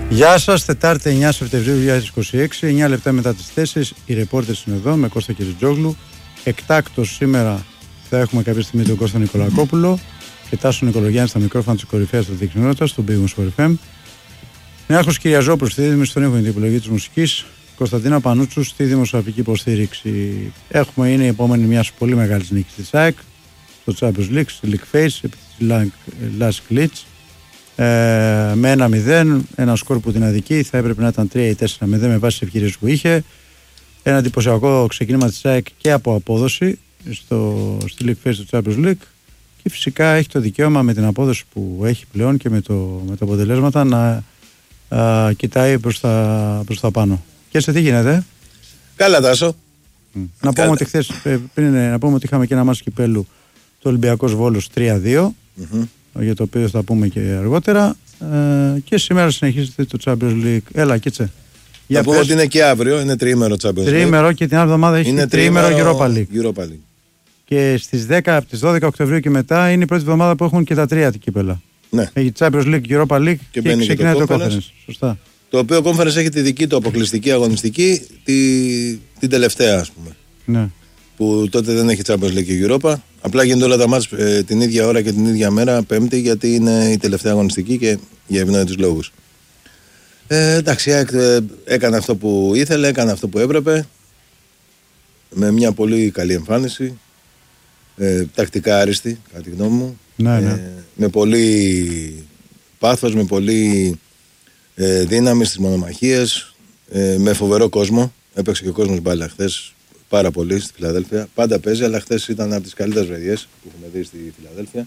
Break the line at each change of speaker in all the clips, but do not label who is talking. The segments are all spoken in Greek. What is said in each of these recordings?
Γεια σας, Τετάρτη 9 Σεπτεμβρίου 2026, 9 λεπτά μετά τις 4, οι ρεπόρτες είναι εδώ με Κώστα Κυριζόγλου. Εκτάκτος σήμερα θα έχουμε κάποια στιγμή τον Κώστα Νικολακόπουλο και Τάσο Νικολογιάννη στα μικρόφωνα της κορυφαίας της δικτυονότητας, στον Big Wings FM. Νέαχος Κυριαζόπουλος στη δίδυμη στον ήχο την επιλογή της μουσικής, Κωνσταντίνα Πανούτσου στη δημοσιογραφική υποστήριξη. Είναι η επόμενη μιας πολύ μεγάλης νίκης της ΑΕΚ στο Champions League, στη League Phase, επί της Lask Leeds. Με 1-0, ένα σκορ που την αδικεί, θα έπρεπε να ήταν 3 ή 4-0 με βάση τις ευκαιρίες που είχε. Ένα εντυπωσιακό ξεκίνημα της ΑΕΚ και από απόδοση στη League Phase του Champions League και φυσικά έχει το δικαίωμα με την απόδοση που έχει πλέον και με τα αποτελέσματα να κοιτάει προς τα πάνω. Και σε τι γίνεται?
Καλά, Τάσο.
Να πούμε ότι χθες είχαμε και ένα μάτς κυπέλλου, το Ολυμπιακός Βόλος 3-2. Για το οποίο θα πούμε και αργότερα, και σήμερα συνεχίζεται το Champions League. Έλα, κίτσε.
Να πούμε ότι είναι και αύριο, είναι τριήμερο Champions League.
Τριήμερο και την άλλη εβδομάδα έχει τριήμερο Europa League. Και στις 10, από τις 12 Οκτωβρίου και μετά είναι η πρώτη εβδομάδα που έχουν και τα τρία κύπελα.
Ναι.
Έχει Champions League, Europa League και ξεκινάει το Conference. Σωστά.
Το οποίο Conference έχει τη δική του αποκλειστική αγωνιστική, την τελευταία, ας πούμε.
Ναι.
Που τότε δεν έχει Champions League και Europa. Απλά γίνονται όλα τα μάτς την ίδια ώρα και την ίδια μέρα, Πέμπτη, γιατί είναι η τελευταία αγωνιστική και για ευνόητους λόγους. Εντάξει, έκανε αυτό που ήθελε, έκανε αυτό που έπρεπε. Με μια πολύ καλή εμφάνιση. Τακτικά άριστη, κατά τη γνώμη μου.
Ναι.
Με πολύ πάθος, με πολύ δύναμη στις μονομαχίες. Με φοβερό κόσμο. Έπαιξε και ο κόσμος μπάλα χθες. Πάρα πολύ στη Φιλαδέλφια. Πάντα παίζει, αλλά χθες ήταν από τις καλύτερες βραδιές που έχουμε δει στη Φιλαδέλφια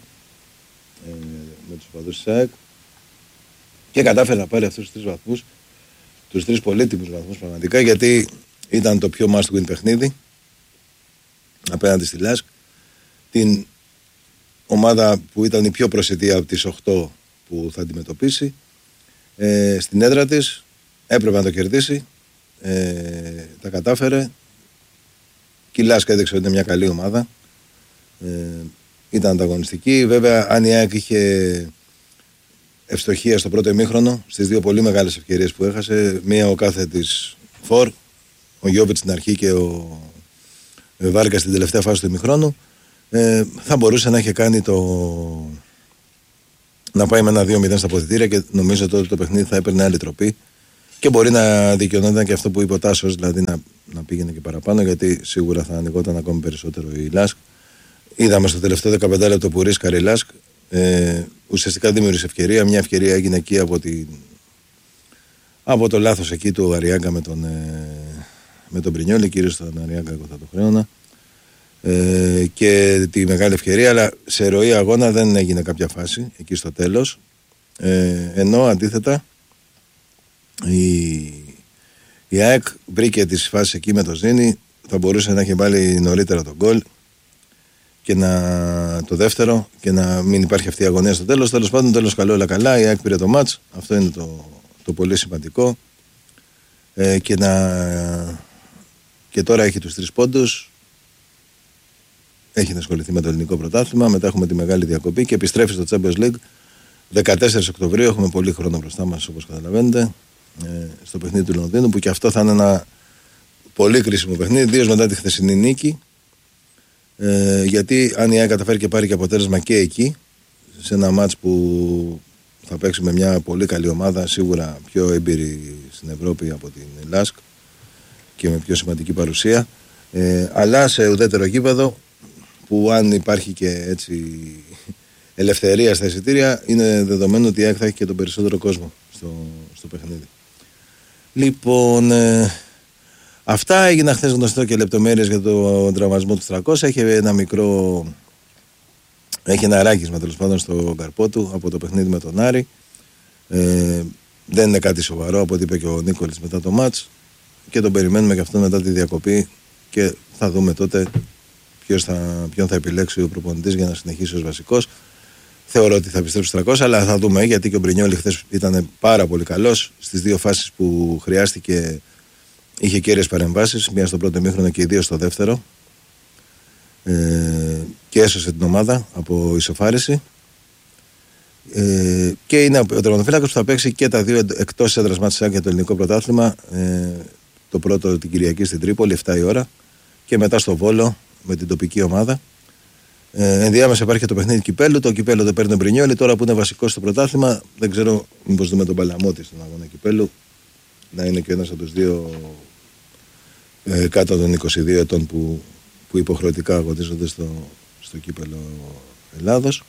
με τους οπαδούς της ΑΕΚ. Και κατάφερε να πάρει αυτούς τους 3 βαθμούς, τους 3 πολύτιμους βαθμούς πραγματικά, γιατί ήταν το πιο must win παιχνίδι απέναντι στη Lask. Την ομάδα που ήταν η πιο προσιτή από τις 8 που θα αντιμετωπίσει. Στην έδρα της έπρεπε να το κερδίσει. Τα κατάφερε. Και η Lask έδειξε ότι είναι μια καλή ομάδα. Ήταν ανταγωνιστική. Βέβαια, αν η ΑΕΚ είχε ευστοχία στο πρώτο ημίχρονο, στις 2 πολύ μεγάλες ευκαιρίες που έχασε, μία ο κάθε της φορ, ο Γιώβιτς στην αρχή και ο Βάρκας στην τελευταία φάση του ημίχρονου, θα μπορούσε να είχε κάνει να πάει με ένα 2-0 στα αποδυτήρια και νομίζω ότι το παιχνίδι θα έπαιρνε άλλη τροπή. Και μπορεί να δικαιωνόταν και αυτό που είπε ο Τάσος, δηλαδή να πήγαινε και παραπάνω, γιατί σίγουρα θα ανοιγόταν ακόμη περισσότερο η Lask. Είδαμε στο τελευταίο 15 λεπτό που ρίσκαρε η Lask. Ουσιαστικά δημιούργησε ευκαιρία. Μια ευκαιρία έγινε εκεί από το λάθος εκεί του Αριάγκα με τον Πρινιόλη, κυρίως τον Αριάγκα, εγώ θα το χρέωνα. Και τη μεγάλη ευκαιρία, αλλά σε ροή αγώνα δεν έγινε κάποια φάση εκεί στο τέλος. Ενώ αντίθετα η ΑΕΚ βρήκε τις φάσεις εκεί με το Ζήνη, θα μπορούσε να έχει βάλει νωρίτερα τον γκολ και το δεύτερο και να μην υπάρχει αυτή η αγωνία στο τέλος. Τέλος πάντων, τέλος καλό, όλα καλά. Η ΑΕΚ πήρε το μάτς, αυτό είναι το πολύ σημαντικό. Και τώρα έχει τους 3 πόντους. Έχει ασχοληθεί με το ελληνικό πρωτάθλημα. Μετά έχουμε τη μεγάλη διακοπή και επιστρέφει στο Champions League 14 Οκτωβρίου. Έχουμε πολύ χρόνο μπροστά μας, όπως καταλαβαίνετε, στο παιχνίδι του Λονδίνου, που και αυτό θα είναι ένα πολύ κρίσιμο παιχνίδι, ιδίως μετά τη χθεσινή νίκη, γιατί αν η ΑΕΚ καταφέρει και πάρει και αποτέλεσμα και εκεί, σε ένα μάτς που θα παίξει με μια πολύ καλή ομάδα, σίγουρα πιο έμπειρη στην Ευρώπη από την Lask και με πιο σημαντική παρουσία, αλλά σε ουδέτερο γήπεδο, που αν υπάρχει και έτσι ελευθερία στα εισιτήρια, είναι δεδομένο ότι η ΑΕΚ θα έχει και τον περισσότερο κόσμο στο παιχνίδι. Λοιπόν, αυτά έγιναν χθες γνωστό και λεπτομέρειες για τον τραυματισμό του 300. Έχει ένα ράγισμα τέλος πάντων στο καρπό του από το παιχνίδι με τον Άρη. Δεν είναι κάτι σοβαρό, από ό,τι είπε και ο Νίκολης μετά το μάτς, και τον περιμένουμε και αυτό μετά τη διακοπή και θα δούμε τότε ποιον θα επιλέξει ο προπονητής για να συνεχίσει ως βασικός. Θεωρώ ότι θα επιστρέψει 300, αλλά θα δούμε, γιατί και ο Μπρινιόλη χθες ήταν πάρα πολύ καλός στις 2 φάσεις που χρειάστηκε. Είχε κέρδιες παρεμβάσεις, μία στο πρώτο ημίχρονο και οι 2 στο δεύτερο, και έσωσε την ομάδα από ισοφάριση. Και είναι ο τερματοφύλακας που θα παίξει και τα δύο εκτός έδρας μάτς για το ελληνικό πρωτάθλημα. Το πρώτο την Κυριακή στην Τρίπολη, 7 η ώρα, και μετά στο Βόλο με την τοπική ομάδα. Ενδιάμεσα υπάρχει και το παιχνίδι κυπέλλου. Το κυπέλλου το παίρνει ο Μπρινιόλι, τώρα που είναι βασικό στο πρωτάθλημα. Δεν ξέρω, μήπως δούμε τον Παλαμότη στον αγώνα κυπέλλου. Να είναι και ένας από τους δύο κάτω των 22 ετών που υποχρεωτικά αγωνίζονται στο κύπελλο Ελλάδος.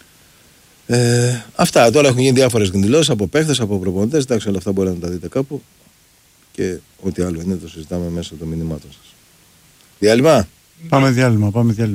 Αυτά. Τώρα έχουν γίνει διάφορες εκδηλώσεις από παίχτες, από προπονητές. Εντάξει, όλα αυτά μπορεί να τα δείτε κάπου. Και ό,τι άλλο είναι το συζητάμε μέσα των μηνυμάτων σας. Διάλειμμα.
Πάμε διάλειμμα.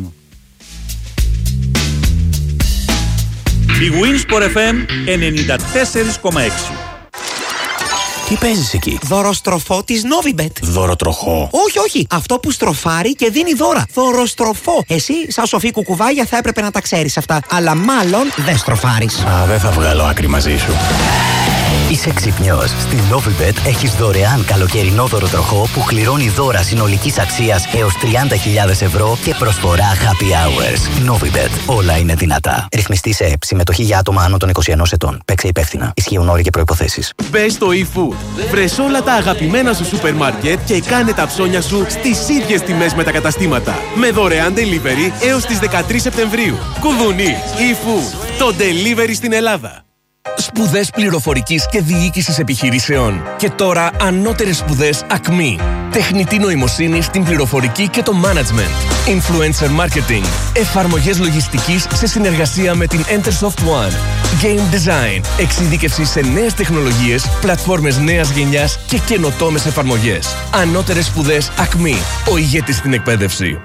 Η Winsport FM 94,6.
Τι παίζεις εκεί?
Δωροστροφό της Novibet.
Δωροτροχό?
Όχι. Αυτό που στροφάρει και δίνει δώρα. Δωροστροφό. Εσύ, σαν σοφή κουκουβάγια, θα έπρεπε να τα ξέρεις αυτά. Αλλά μάλλον δεν στροφάρεις.
Δεν θα βγάλω άκρη μαζί σου.
Είσαι ξυπνιός. Στην Novibet έχεις δωρεάν καλοκαιρινό δωροτροχό που κληρώνει δώρα συνολικής αξίας έως 30.000 ευρώ και προσφορά happy hours. Novibet. Όλα είναι δυνατά. Ρυθμιστή σε ΕΠ. Συμμετοχή για άτομα άνω των 21 ετών. Παίξε υπεύθυνα. Ισχύουν όροι και προϋποθέσεις.
Μπες στο eFood. Βρες όλα τα αγαπημένα σου σούπερ μάρκετ και κάνε τα ψώνια σου στις ίδιες τιμές με τα καταστήματα. Με δωρεάν delivery έως τις 13 Σεπτεμβρίου. Κουδουνί. eFood. Το delivery στην Ελλάδα.
Σπουδές πληροφορικής και διοίκησης επιχειρήσεων. Και τώρα ανώτερες σπουδές ΑΚΜΗ. Τεχνητή νοημοσύνη στην πληροφορική και το management. Influencer marketing. Εφαρμογές λογιστικής σε συνεργασία με την Entersoft One. Game design. Εξειδίκευση σε νέες τεχνολογίες, πλατφόρμες νέας γενιάς και καινοτόμες εφαρμογές. Ανώτερες σπουδές ΑΚΜΗ. Ο ηγέτης στην εκπαίδευση.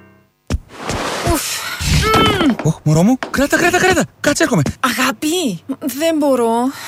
Μωρό μου, κράτα. Κάτσε, έρχομαι.
Αγάπη, δεν μπορώ.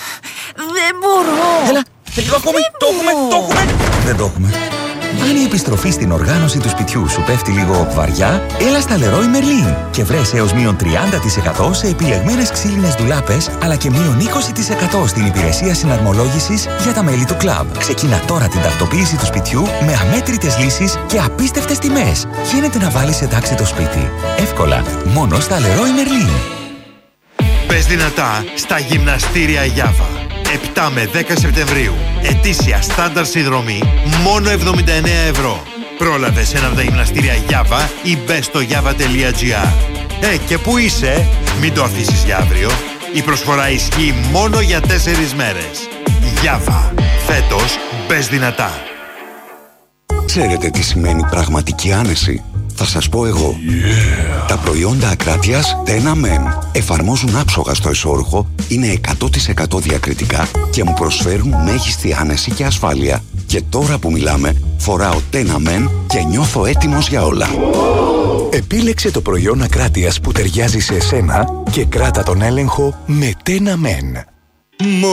Έλα, λίγο ακόμη. Το έχουμε. Δεν το έχουμε. Αν η επιστροφή στην οργάνωση του σπιτιού σου πέφτει λίγο βαριά, έλα στα Leroy Merlin και βρες έως μείον 30% σε επιλεγμένες ξύλινες ντουλάπες, αλλά και μείον 20% στην υπηρεσία συναρμολόγησης για τα μέλη του κλαμπ. Ξεκίνα τώρα την τακτοποίηση του σπιτιού με αμέτρητες λύσεις και απίστευτες τιμές. Γίνεται να βάλεις εντάξει το σπίτι. Εύκολα, μόνο στα Leroy Merlin.
Πες δυνατά στα γυμναστήρια Γιάβα. 7 με 10 Σεπτεμβρίου. Ετήσια στάνταρ συνδρομή μόνο 79 ευρώ. Πρόλαβε σε ένα από τα γυμναστήρια Γιάβα ή μπες στο java.gr. Και πού είσαι? Μην το αφήσεις για αύριο. Η προσφορά ισχύει μόνο για 4 μέρες. Γιάβα. Φέτος μπες δυνατά.
Ξέρετε τι σημαίνει πραγματική άνεση? Θα σας πω εγώ. Τα προϊόντα Ακράτειας Tena Men εφαρμόζουν άψογα στο εσώρουχο, είναι 100% διακριτικά και μου προσφέρουν μέγιστη άνεση και ασφάλεια. Και τώρα που μιλάμε, φοράω Tena Men και νιώθω έτοιμος για όλα.
Επίλεξε το προϊόν Ακράτειας που ταιριάζει σε εσένα και κράτα τον έλεγχο με Tena Men.